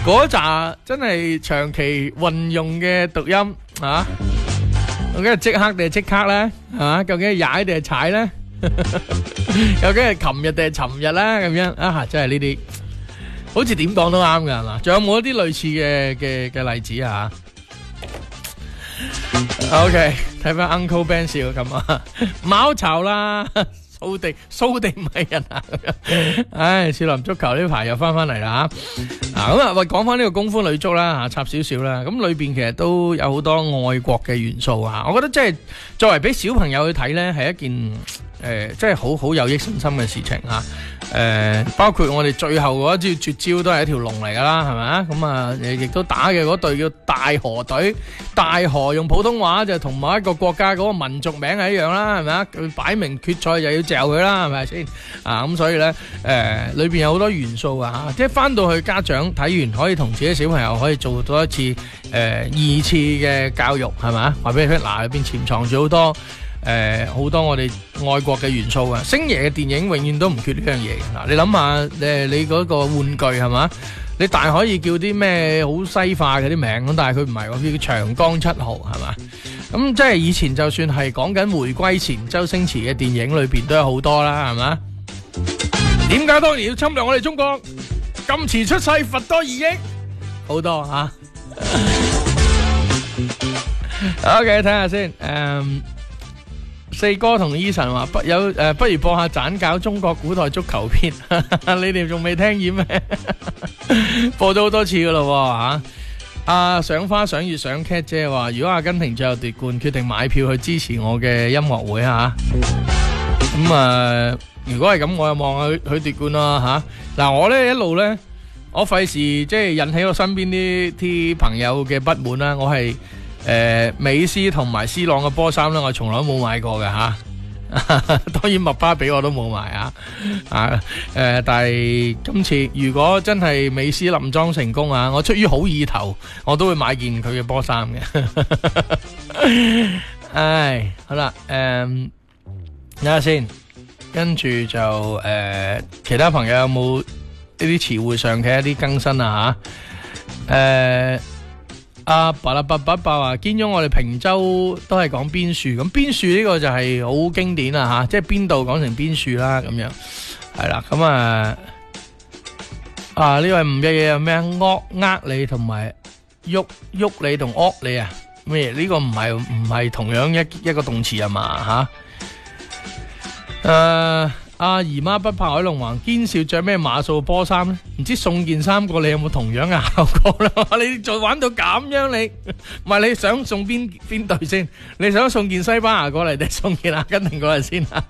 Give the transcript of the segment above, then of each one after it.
嗰扎真係長期運用嘅讀音啊，究竟係即刻定係即刻咧？啊，究竟係踩定係踩咧？究竟係琴日定係尋日咧？咁樣啊，真係呢啲好似點講都啱噶，係嘛？仲有冇一啲類似嘅例子啊？OK， 睇翻 Uncle Ben 笑咁啊，貓巢啦，掃地唔係人啊咁樣，唉，少林足球呢排又翻嚟啦吓，咁啊喂，講翻呢個功夫女足啦吓，插少少啦，咁裏邊其實都有好多愛國嘅元素啊，我覺得即係作為俾小朋友去睇咧，係一件即係好有益身心嘅事情啊。包括我哋最後嗰一招絕招都係一條龍嚟噶啦，係咪啊？咁啊，亦都打嘅嗰隊叫大河隊，大河用普通話就同某一個國家嗰個民族名係一樣啦，係咪啊？佢擺明決賽就要嚼佢啦，係咪先？啊，咁所以咧，裏邊有好多元素啊，即係翻到去家長睇完可以同自己小朋友可以做多一次二次嘅教育，係咪啊？話俾你聽，嗱，裏邊潛藏住好多。好多我哋愛國嘅元素啊！星爺嘅電影永遠都唔缺呢樣嘢。嗱，你諗下，你嗰個玩具係嘛？你大可以叫啲咩好西化嘅啲名，咁但係佢唔係喎，叫長江七號係嘛？咁即係以前就算係講緊回歸前周星馳嘅電影裏邊都有好多啦，係嘛？點解當年要侵略我哋中國？咁遲出世，罰多2億，好多吓。OK， 睇下先，四哥同 Eason 話不如播下斬搞中國古代足球片，你哋仲未聽厭咩？播咗好多次噶咯吓。賞花賞月賞 cat 姐話，如果阿根廷最後奪冠，決定買票去支持我嘅音樂會吓。咁如果係咁，我又望佢奪冠啦吓。嗱，我咧一路咧，我費事即係引起我身邊啲朋友嘅不滿啦，我係。美斯同埋C朗嘅波衫咧，我從來都冇買過嘅吓。當然麥巴比我都冇買但係今次如果真係美斯連莊成功啊，我出於好意頭，我都會買件佢嘅波衫嘅。唉，好啦，睇下先，跟住就其他朋友有冇呢啲詞彙上嘅一啲更新啊吓？巴拉巴話見咗我哋平洲都係講邊樹，咁邊樹呢個就係好經典啦吓，即係邊度講成邊樹啦咁樣，係啦，咁呢位唔嘅嘢有咩呃你同埋喐你同惡你啊？咩呢個唔係同樣一個動詞啊嘛吓？阿姨媽不怕海龍王，堅少着咩碼數波衫咧？唔知送件衫過你有冇同樣嘅效果啦？你仲玩到咁樣你？唔係你想送邊隊先？你想送件西班牙過嚟定送件阿根廷過嚟先啊？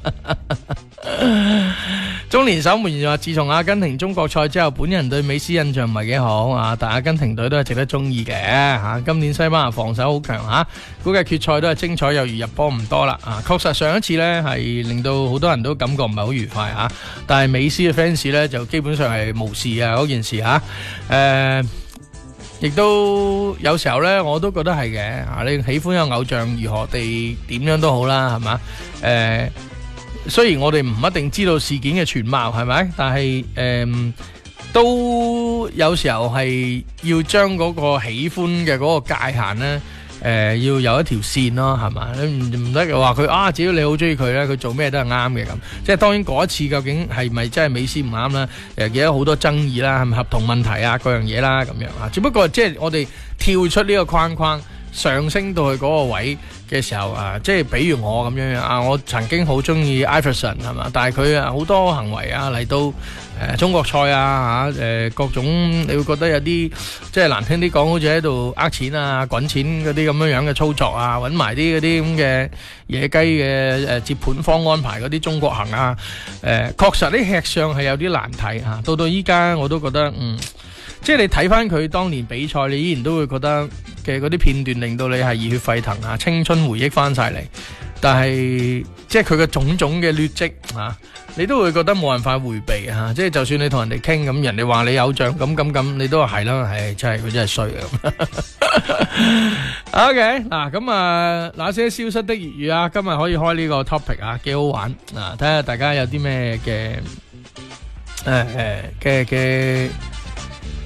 中年守門員話：自從阿根廷中國賽之後，本人對美斯印象唔係幾好啊，但阿根廷隊都係值得中意嘅吓。今年西班牙防守好強吓，估計決賽都係精彩有餘，入波唔多啦啊！確實上一次呢係令到好多人都感覺唔係好愉快吓，但係美斯嘅 fans 呢就基本上係無視啊嗰件事吓。亦都有時候呢，我都覺得係嘅啊！你喜歡有偶像如何地點樣都好啦，係嘛？雖然我哋唔一定知道事件嘅全貌，係咪？但係都有時候係要將嗰個喜歡嘅嗰個界限呢，要有一條線咯，係嘛？你唔得嘅話佢只要你好中意佢咧，佢做咩都係啱嘅咁。即係當然嗰一次究竟係咪真係美斯唔啱啦？記得好多爭議啦，係咪合同問題啊，各樣嘢啦咁樣啊。只不過即係我哋跳出呢個框框，上升到去嗰個位嘅時候啊，即係比如我咁樣啊，我曾經好中意 Iverson 係嘛，但係佢好多行為啊嚟到中國賽啊各種你會覺得有啲即係難聽啲講，好似喺度呃錢啊、滾錢嗰啲咁樣嘅操作啊，揾埋啲嗰啲咁嘅野雞嘅接盤方安排嗰啲中國行啊，確實啲吃相係有啲難睇嚇。到依家我都覺得即係你睇翻佢當年比賽，你依然都會覺得嘅嗰啲片段令到你係熱血沸騰啊，青春回憶翻晒嚟。但係即係佢嘅種種嘅劣跡啊，你都會覺得冇辦法回避啊。即係就算你同人哋傾咁，人哋話你偶像咁，你都話係啦，係真係佢真係衰啊。OK 嗱，咁那些消失的粵語啊，今日可以開呢個 topic 啊，幾好玩啊！睇下大家有啲咩嘅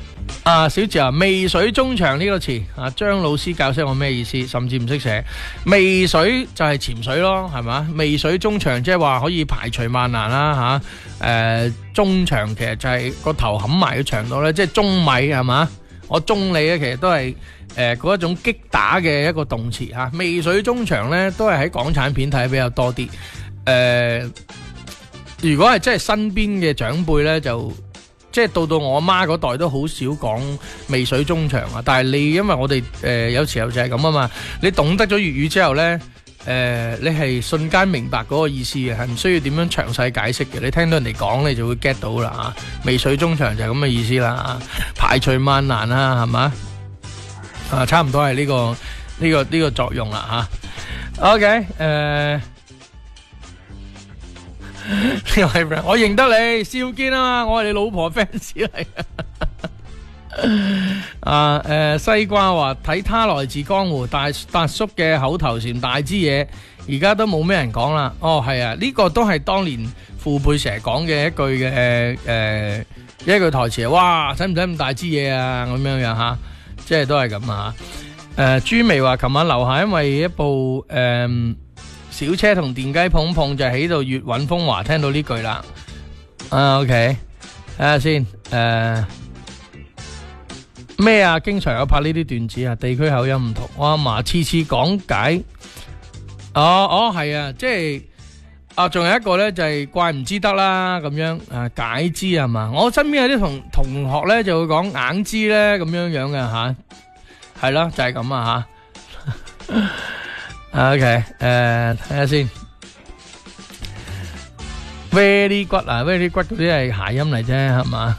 小智啊，媚水中場呢個詞啊，張老師教識我咩意思，甚至唔識寫。媚水就係潛水咯，係嘛？媚水中場即係話可以排除萬難啦吓。中場其實就係個頭冚埋個場度咧，即係中米係嘛？我中你咧，其實都係嗰一種擊打嘅一個動詞吓。媚水中場咧，都係喺港產片睇比較多啲。如果係真係身邊嘅長輩咧，就即係到我媽嗰代都好少講媚水中場啊。但係你因為我哋有時候就係咁啊嘛，你懂得咗粵語之後咧，你係瞬間明白嗰個意思嘅，係唔需要點樣詳細解釋嘅。你聽到人哋講，你就會 get 到啦啊！媚水中場就係咁嘅意思啦啊，排除萬難啊，係嘛？差唔多係呢個作用啦吓。OK， 呢位 friend， 我認得你，少堅啊嘛，我係你老婆 fans 嚟。西瓜話睇他來自江湖，達叔嘅口頭禪大支嘢，而家都冇咩人講啦。哦，係啊，呢個都係當年父輩成日講嘅一句台詞啊。哇，使唔使咁大支嘢啊？咁樣樣吓，即係都係咁啊。朱眉話琴晚樓下因為一部小車同電雞碰碰就喺度粵韻風華，聽到呢句啦。OK， 睇下先。咩啊？經常有拍呢啲段子啊，地區口音唔同。我阿嫲次次講解。係啊，即係仲有一個咧就係怪唔知得啦咁樣解知係嘛？我身邊有啲同學咧就會講硬知咧咁樣樣嘅吓，係咯，就係咁啊吓。OK， 睇下先。very 骨啊 ，very 骨嗰啲係諧音嚟啫，係嘛？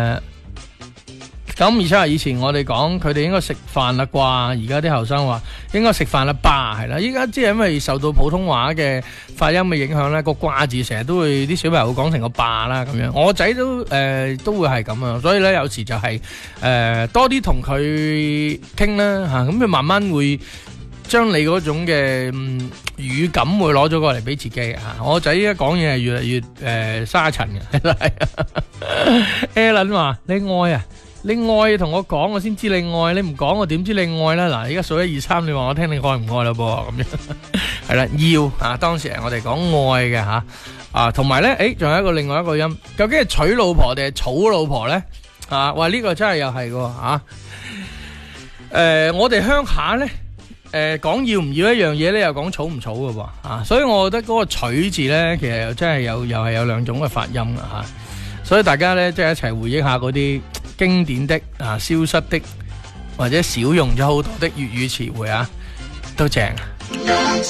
咁而且話以前我哋講佢哋應該食飯啦啩，而家啲後生話應該食飯啦吧，係啦。依家即係因為受到普通話嘅發音嘅影響咧，個掛字成日都會啲小朋友會講成個霸啦咁樣。我仔都會係咁啊，所以咧有時就係多啲同佢傾啦吓，咁佢慢慢會將你嗰種嘅語感會攞咗過嚟俾自己啊。我仔依家講嘢係越嚟越沙塵嘅。Alan 話你愛啊？你愛同我講，我先知你愛。你唔講，我點知你愛啦？嗱，而家數1、2、3，你話我聽你愛唔愛啦噃？咁樣係啦，要啊！當時係我哋講愛嘅吓同埋咧，仲有另外一個音，究竟係娶老婆定係草老婆咧？哇，呢個真係又係嘅吓。我哋鄉下咧，講要唔要一樣嘢咧，又講草唔草嘅喎所以我覺得嗰個娶字咧，其實又真係又係有兩種嘅發音嘅吓。所以大家咧，即係一齊回憶下嗰啲經典的消失的或者少用咗好多的粵語詞彙都正。